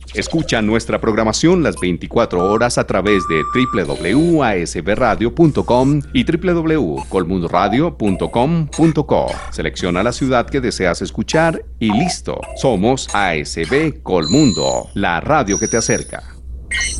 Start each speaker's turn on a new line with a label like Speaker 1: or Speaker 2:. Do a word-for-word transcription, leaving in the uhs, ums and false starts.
Speaker 1: Escucha nuestra programación las veinticuatro horas a través de doble u doble u doble u punto a s b radio punto com y doble u doble u doble u punto colmundoradio punto com punto co. Selecciona la ciudad que deseas escuchar y listo. Somos A S B Colmundo, la radio que te acerca.